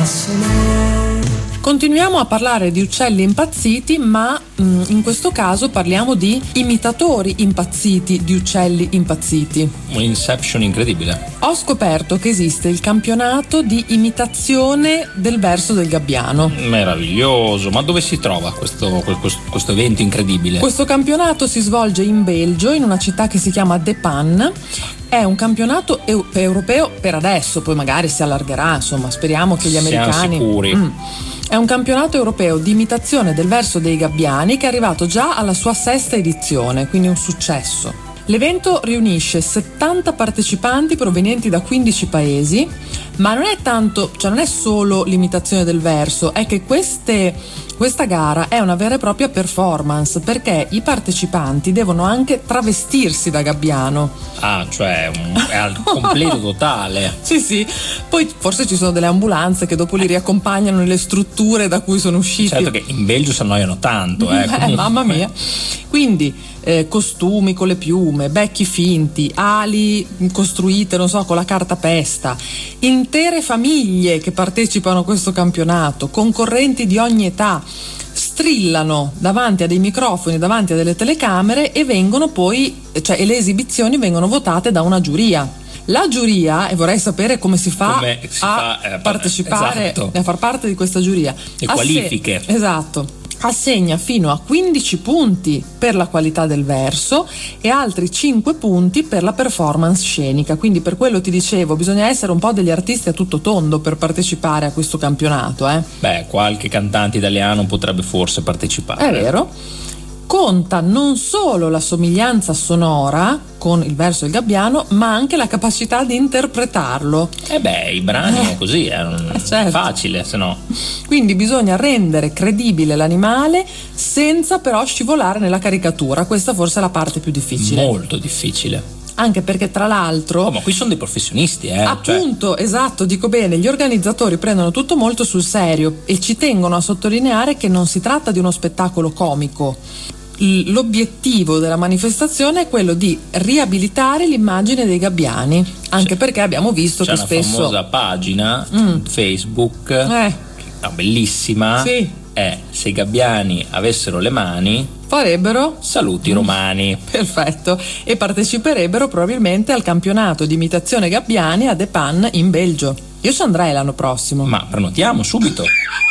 Continuiamo a parlare di uccelli impazziti, ma in questo caso parliamo di imitatori impazziti di uccelli impazziti. Un Inception incredibile. Ho scoperto che esiste il campionato di imitazione del verso del gabbiano. Meraviglioso, ma dove si trova questo evento incredibile? Questo campionato si svolge in Belgio, in una città che si chiama De Panne. È un campionato europeo per adesso, poi magari si allargherà, insomma, speriamo che gli americani... Siamo sicuri. È un campionato europeo di imitazione del verso dei gabbiani che è arrivato già alla sua 6ª edizione, quindi un successo. L'evento riunisce 70 partecipanti provenienti da 15 paesi, ma non è tanto, cioè non è solo l'imitazione del verso, è che questa gara è una vera e propria performance, perché i partecipanti devono anche travestirsi da gabbiano. Ah, cioè è al completo totale. Sì, poi forse ci sono delle ambulanze che dopo li riaccompagnano nelle strutture da cui sono usciti. Certo che in Belgio si annoiano tanto, mamma mia. Quindi costumi con le piume, becchi finti, ali costruite, non so, con la cartapesta, intere famiglie che partecipano a questo campionato, concorrenti di ogni età, strillano davanti a dei microfoni, davanti a delle telecamere e vengono poi, cioè, e le esibizioni vengono votate da una giuria. La giuria, e vorrei sapere come si fa a partecipare, esatto, a far parte di questa giuria. Le qualifiche. Esatto. Assegna fino a 15 punti per la qualità del verso e altri 5 punti per la performance scenica. Quindi per quello ti dicevo, bisogna essere un po' degli artisti a tutto tondo per partecipare a questo campionato. Beh, qualche cantante italiano potrebbe forse partecipare. È vero. Conta non solo la somiglianza sonora con il verso del gabbiano, ma anche la capacità di interpretarlo. I brani è così, certo. È facile, se no. Quindi bisogna rendere credibile l'animale senza però scivolare nella caricatura. Questa forse è la parte più difficile. Molto difficile. Anche perché tra l'altro... ma qui sono dei professionisti, Appunto, esatto, dico bene, gli organizzatori prendono tutto molto sul serio e ci tengono a sottolineare che non si tratta di uno spettacolo comico. L'obiettivo della manifestazione è quello di riabilitare l'immagine dei gabbiani, anche perché abbiamo visto che spesso... C'è una famosa pagina Facebook, bellissima, sì. Se i gabbiani avessero le mani... farebbero saluti romani. Perfetto. E parteciperebbero probabilmente al campionato di imitazione gabbiani a De Panne in Belgio. Io ci andrei l'anno prossimo. Ma prenotiamo subito.